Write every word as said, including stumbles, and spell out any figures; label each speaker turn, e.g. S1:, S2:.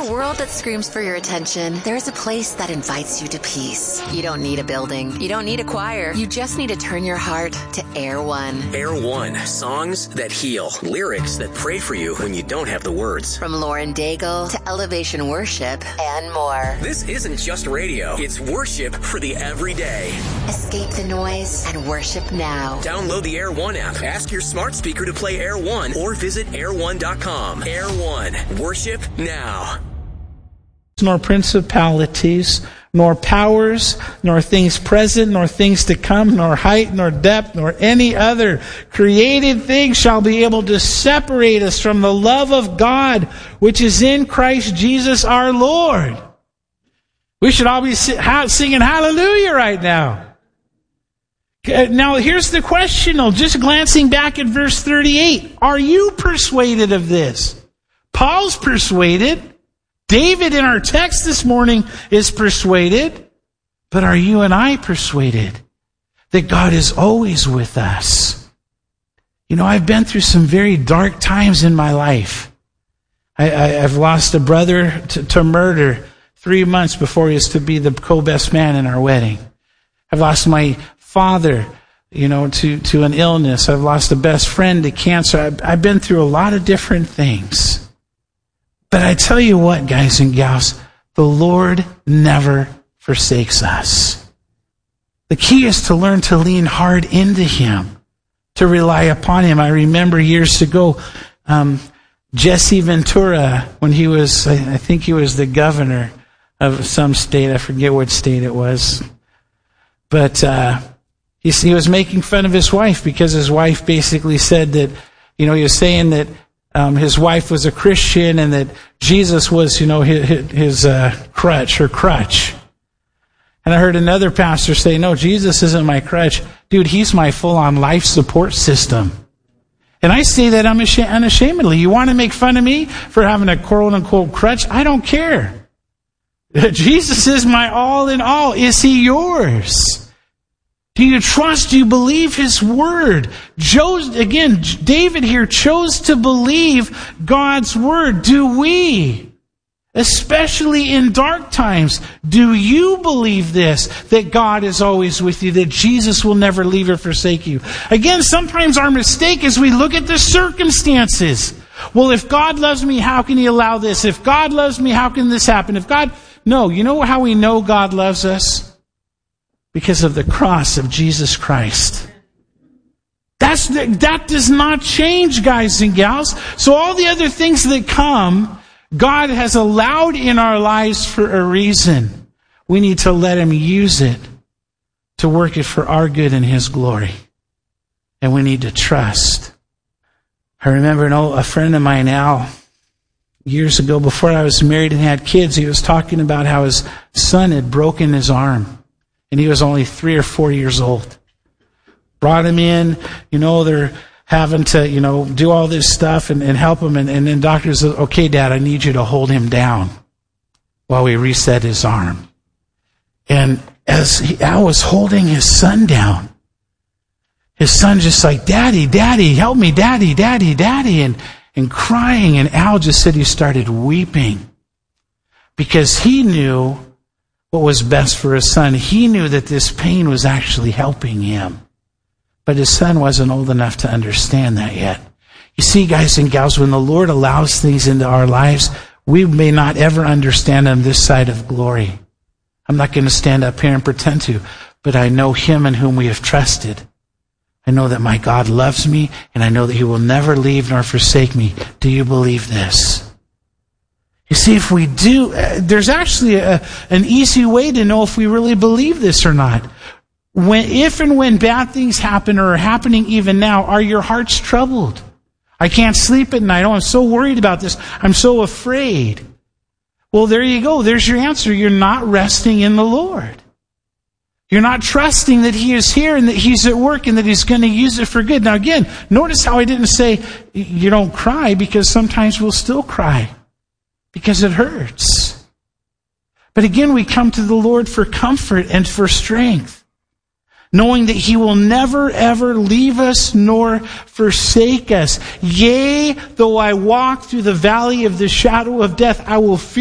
S1: a world that screams for your attention, there's a place that invites you to peace. You don't need a building. You don't need a choir. You just need to turn your heart to Air One.
S2: Air One. Songs that heal. Lyrics that pray for you when you don't have the words.
S1: From Lauren Daigle to Elevation Worship and more.
S2: This isn't just radio. It's worship for the everyday.
S1: Escape the noise and worship now.
S2: Download the Air One app. Ask your smart speaker to play Air One or visit air one dot com. Air One. Worship now.
S3: Nor principalities, nor powers, nor things present, nor things to come, nor height, nor depth, nor any other created thing shall be able to separate us from the love of God, which is in Christ Jesus our Lord. We should all be singing hallelujah right now. Now, here's the question, though. Just glancing back at verse thirty-eight. Are you persuaded of this? Paul's persuaded. David in our text this morning is persuaded. But are you and I persuaded that God is always with us? You know, I've been through some very dark times in my life. I, I, I've lost a brother to, to murder three months before he was to be the co-best man in our wedding. I've lost my father, you know, to, to an illness. I've lost a best friend to cancer. I've, I've been through a lot of different things. But I tell you what, guys and gals, the Lord never forsakes us. The key is to learn to lean hard into Him, to rely upon Him. I remember years ago, um, Jesse Ventura, when he was, I, I think he was the governor of some state. I forget what state it was. But uh, he, he was making fun of his wife because his wife basically said that, you know, he was saying that Um, his wife was a Christian and that Jesus was, you know, his, his uh, crutch, her crutch. And I heard another pastor say, no, Jesus isn't my crutch. Dude, He's my full-on life support system. And I say that unashamedly. You want to make fun of me for having a quote-unquote crutch? I don't care. Jesus is my all in all. Is He yours? Do you trust? Do you believe His word? Joe, again, David here chose to believe God's word. Do we? Especially in dark times. Do you believe this? That God is always with you. That Jesus will never leave or forsake you. Again, sometimes our mistake is we look at the circumstances. Well, if God loves me, how can He allow this? If God loves me, how can this happen? If God... No, you know how we know God loves us? Because of the cross of Jesus Christ. That's the, that does not change, guys and gals. So all the other things that come, God has allowed in our lives for a reason. We need to let Him use it to work it for our good and His glory. And we need to trust. I remember an old, a friend of mine, Al, years ago before I was married and had kids, he was talking about how his son had broken his arm. And he was only three or four years old. Brought him in, you know, they're having to, you know, do all this stuff and, and help him. And, and then doctor says, okay, Dad, I need you to hold him down while we reset his arm. And as he, Al was holding his son down, his son just like, Daddy, Daddy, help me, Daddy, Daddy, Daddy, and, and crying. And Al just said he started weeping because he knew what was best for his son. He knew that this pain was actually helping him. But his son wasn't old enough to understand that yet. You see, guys and gals, when the Lord allows things into our lives, we may not ever understand them this side of glory. I'm not going to stand up here and pretend to, but I know Him in whom we have trusted. I know that my God loves me, and I know that He will never leave nor forsake me. Do you believe this? You see, if we do, uh, there's actually a, an easy way to know if we really believe this or not. When, if and when bad things happen or are happening even now, are your hearts troubled? I can't sleep at night. Oh, I'm so worried about this. I'm so afraid. Well, there you go. There's your answer. You're not resting in the Lord. You're not trusting that He is here and that He's at work and that He's going to use it for good. Now again, notice how I didn't say you don't cry, because sometimes we'll still cry. Because it hurts. But again, we come to the Lord for comfort and for strength, knowing that He will never, ever leave us nor forsake us. Yea, though I walk through the valley of the shadow of death, I will fear